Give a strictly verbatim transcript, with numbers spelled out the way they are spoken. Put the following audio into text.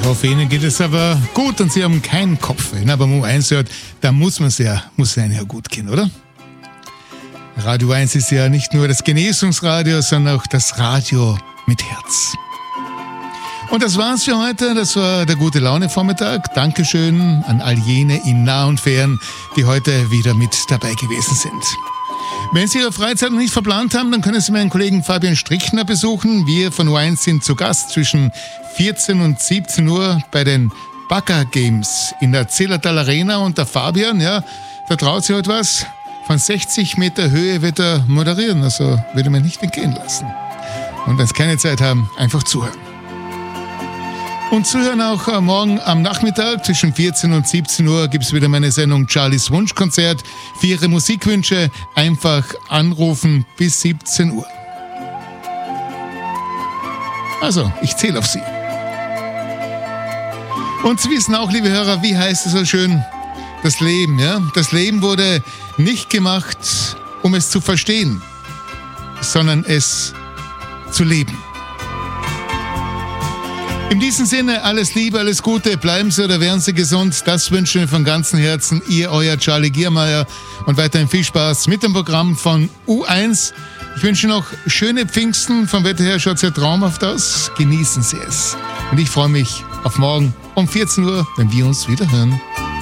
hoffe, Ihnen geht es aber gut und Sie haben keinen Kopfweh. Aber wenn man eins hört, da muss man es ja, muss einen ja gut kennen, oder? Radio eins ist ja nicht nur das Genesungsradio, sondern auch das Radio mit Herz. Und das war's für heute. Das war der Gute-Laune-Vormittag. Dankeschön an all jene in nah und fern, die heute wieder mit dabei gewesen sind. Wenn Sie Ihre Freizeit noch nicht verplant haben, dann können Sie meinen Kollegen Fabian Strickner besuchen. Wir von U eins sind zu Gast zwischen vierzehn und siebzehn Uhr bei den Bagger Games in der Zillertal Arena. Und der Fabian, ja, da traut sich etwas. Von sechzig Meter Höhe wird er moderieren, also würde man nicht entgehen lassen. Und wenn Sie keine Zeit haben, einfach zuhören. Und zuhören auch morgen am Nachmittag zwischen vierzehn und siebzehn Uhr gibt es wieder meine Sendung Charlies Wunschkonzert. Für Ihre Musikwünsche einfach anrufen bis siebzehn Uhr. Also, ich zähle auf Sie. Und Sie wissen auch, liebe Hörer, wie heißt es so schön? Das Leben, ja? Das Leben wurde nicht gemacht, um es zu verstehen, sondern es zu leben. In diesem Sinne, alles Liebe, alles Gute, bleiben Sie oder werden Sie gesund. Das wünschen wir von ganzem Herzen. Ihr, euer Charlie Giermeier und weiterhin viel Spaß mit dem Programm von U eins. Ich wünsche noch schöne Pfingsten. Vom Wetter her schaut es ja traumhaft aus. Genießen Sie es. Und ich freue mich auf morgen um vierzehn Uhr, wenn wir uns wieder hören.